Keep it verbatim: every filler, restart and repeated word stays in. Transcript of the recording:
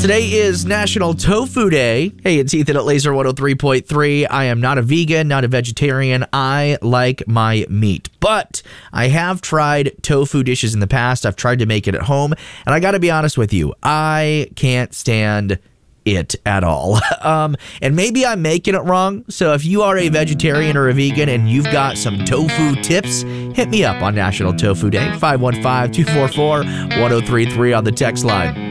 Today is National Tofu Day. Hey, it's Ethan at Laser one oh three point three. I am not a vegan, not a vegetarian. I like my meat. But I have tried tofu dishes in the past. I've tried to make it at home. And I got to be honest with you, I can't stand it at all. um, and maybe I'm making it wrong. So if you are a vegetarian or a vegan and you've got some tofu tips, hit me up on National Tofu Day. five one five, two four four, one oh three three on the text line.